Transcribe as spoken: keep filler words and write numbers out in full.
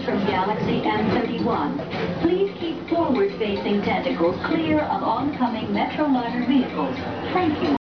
passengers from Galaxy M thirty-one, please keep forward-facing tentacles clear of oncoming Metroliner vehicles. Thank you.